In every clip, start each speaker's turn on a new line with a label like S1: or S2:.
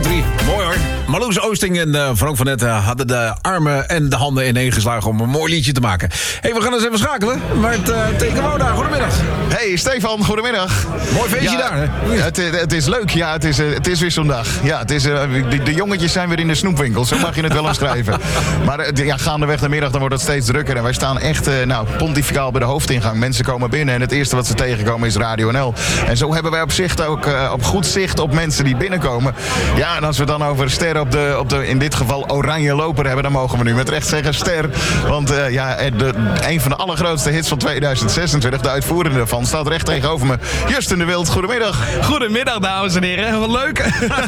S1: country. Mooi hoor. Marloes Oosting en Frank van Netten hadden de armen en de handen ineengeslagen om een mooi liedje te maken. We gaan eens even schakelen met Tekenwoda. Goedemiddag.
S2: Hey Stefan, goedemiddag.
S1: Mooi feestje daar, hè?
S2: Het is leuk, ja. Het is weer zo'n dag. Ja, de jongetjes zijn weer in de snoepwinkel. Zo mag je het wel omschrijven. Maar gaandeweg de middag dan wordt het steeds drukker. En wij staan echt pontificaal bij de hoofdingang. Mensen komen binnen en het eerste wat ze tegenkomen is Radio NL. En zo hebben wij op goed zicht op mensen die binnenkomen. Ja, en als we dan over ster op de in dit geval oranje loper hebben, dan mogen we nu met recht zeggen ster. Want een van de allergrootste hits van 2026, de uitvoerende ervan, staat recht tegenover me. Justin de Wild, goedemiddag.
S3: Goedemiddag, dames en heren. Wat leuk.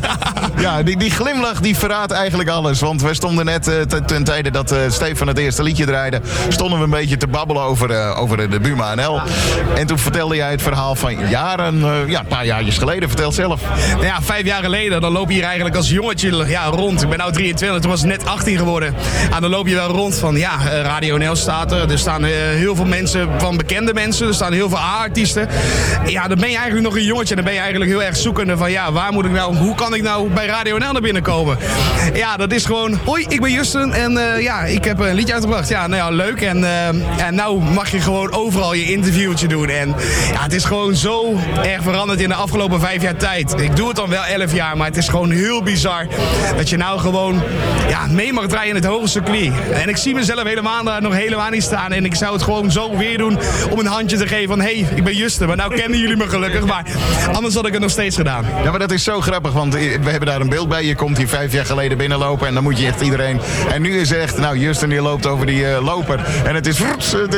S2: Ja, die glimlach die verraadt eigenlijk alles. Want we stonden net ten tijde dat Stefan het eerste liedje draaide, stonden we een beetje te babbelen over de Buma NL. En toen vertelde jij het verhaal van jaren, een paar jaartjes geleden. Vertel zelf.
S3: Nou ja, 5 jaar geleden, dan loop je hier eigenlijk als jongetje rond. Ik ben nu 23, toen was ik net 18 geworden. En dan loop je wel rond van, Radio NL staat er. Er staan heel veel mensen, van bekende mensen. Er staan heel veel A-artiesten. Ja, dan ben je eigenlijk nog een jongetje. Dan ben je eigenlijk heel erg zoekende van, waar moet ik nou, hoe kan ik nou bij Radio NL naar binnen komen? Ja, dat is gewoon, hoi, ik ben Justin en ik heb een liedje uitgebracht. Ja, nou ja, leuk. En nou mag je gewoon overal je interviewtje doen. En ja, het is gewoon zo erg veranderd in de afgelopen 5 jaar tijd. Ik doe het dan wel 11 jaar, maar het is gewoon heel bizar dat je nou gewoon mee mag draaien in het hoge circuit. En ik zie mezelf nog helemaal niet staan. En ik zou het gewoon zo weer doen om een handje te geven van, hey, ik ben Justin. Maar nou kennen jullie me gelukkig, maar anders had ik het nog steeds gedaan.
S2: Ja, maar dat is zo grappig, want we hebben daar een beeld bij. Je komt hier 5 jaar geleden binnenlopen en dan moet je echt iedereen. En nu is echt, Justin die loopt over die loper. En het is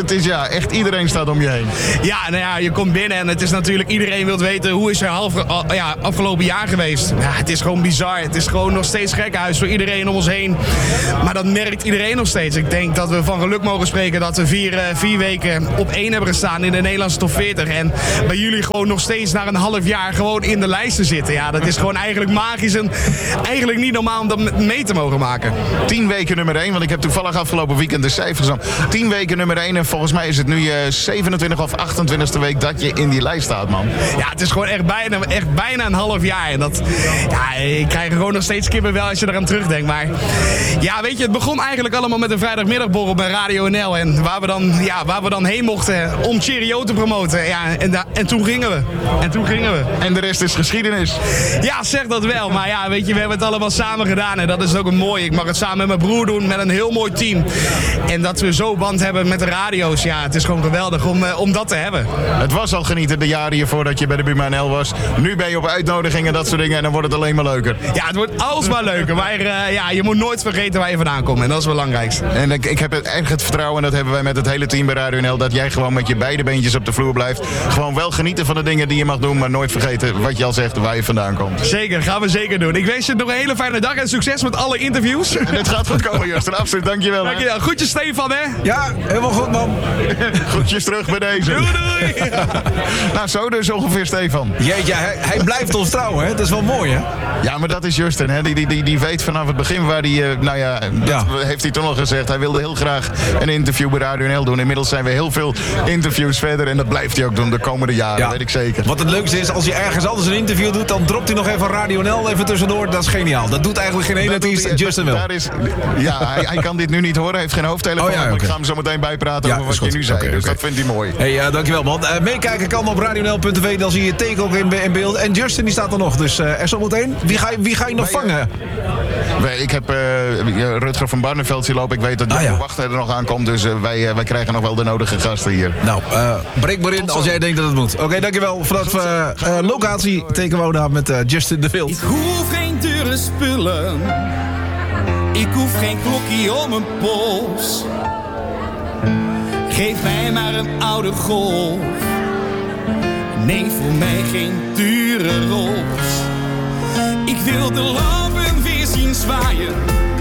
S2: echt iedereen staat om je heen.
S3: Ja, nou ja, je komt binnen en het is natuurlijk, iedereen wil weten hoe is er afgelopen jaar geweest. Ja, het is gewoon bizar. Het is gewoon nog steeds gekhuis voor iedereen om ons heen. Maar dat merkt iedereen nog steeds. Ik denk dat we van geluk mogen spreken dat we 4 weken op 1 hebben gestaan in de Nederlandse top 40. En bij jullie gewoon nog steeds na een half jaar gewoon in de lijsten zitten. Ja, dat is gewoon eigenlijk magisch en eigenlijk niet normaal om dat mee te mogen maken.
S2: 10 weken nummer 1, want ik heb toevallig afgelopen weekend de cijfers aan. 10 weken nummer 1 en volgens mij is het nu je 27 of 28e week dat je in die lijst staat, man.
S3: Ja, het is gewoon echt bijna een half jaar. En dat, ik krijg gewoon nog steeds kippenvel als je eraan terugdenkt. Maar ja, weet je, het begon eigenlijk allemaal met een vrijdagmiddagborrel bij Radio NL. En waar we dan heen mochten om Cheerio te promoten. Ja, en toen gingen we.
S2: En de rest is geschiedenis.
S3: Ja, zeg dat wel. Maar ja, weet je, we hebben het allemaal samen gedaan. En dat is ook een mooi. Ik mag het samen met mijn broer doen, met een heel mooi team. En dat we zo band hebben met de radio's. Ja, het is gewoon geweldig om dat te hebben.
S2: Het was al genieten de jaren hiervoor dat je bij de Buma NL was. Nu ben je op uitnodigingen en dat soort dingen en dan wordt het alleen maar leuker.
S3: Ja, het wordt alsmaar leuker. Maar je moet nooit vergeten waar je vandaan komt. En dat is het belangrijkste.
S2: En ik heb echt het vertrouwen, en dat hebben wij met het hele team bij Radio NL, dat jij gewoon met je beide beentjes op de vloer blijft. Gewoon wel genieten van de dingen die je mag doen, maar nooit vergeten wat je al zegt, waar je vandaan komt.
S3: Zeker, gaan we zeker doen. Ik wens je nog een hele fijne dag en succes met alle interviews.
S2: Het gaat goed komen, Justin. Absoluut, dankjewel.
S3: Dankjewel. Groetjes Stefan, hè?
S1: Ja, helemaal goed, man.
S2: Groetjes terug bij deze.
S3: Doei.
S2: Nou, zo dus ongeveer, Stefan.
S1: Jeetje, hij blijft ons trouw, hè? Dat is wel mooi, hè?
S2: Ja, maar dat is Justin, hè? Die weet vanaf het begin waar heeft hij toen al gezegd. Hij wilde heel graag een interview bij Radio NL doen. Inmiddels zijn we heel veel interviews verder en dat blijft hij ook doen de komende jaren, weet ik zeker.
S1: Wat het leukste is, als hij ergens anders een interview doet, dan dropt hij nog even Radio NL even tussendoor. Dat is geniaal. Dat doet eigenlijk geen ene artiest, Justin wel.
S2: Hij kan dit nu niet horen, hij heeft geen hoofdtelefoon. Maar ik ga hem zo meteen bijpraten over wat je nu zei. Dus dat vindt hij mooi.
S1: Hey, dankjewel, man. Meekijken kan op radionl.tv, dan zie je Teken ook in beeld. En Justin die staat er nog, dus er zometeen. Wie ga je nog vangen?
S2: Ik heb Rutger van Barneveld zien lopen. Ik weet dat de wachter er nog aankomt. Dus wij krijgen nog wel de nodige gasten hier.
S1: Nou, breek maar in als jij denkt dat het moet. Oké, dankjewel. Vanaf locatie Tekenwoda met Justin de Wild.
S4: Ik hoef geen dure spullen. Ik hoef geen klokje om mijn pols. Geef mij maar een oude Golf. Nee, voor mij geen dure rols. Ik wil de lampen weer zien zwaaien.